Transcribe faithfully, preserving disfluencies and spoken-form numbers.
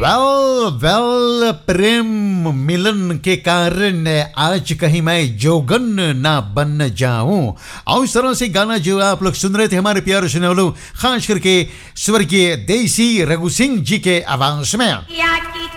Well well प्रेम मिलन के कारण आज कहीं मैं जोगन ना बन जाऊं। और इस तरह से गाना जो आप लोग सुन रहे थे हमारे प्यारे सुनने वालों, खास करके स्वर्गीय देसी रघु सिंह जी के आवाज में।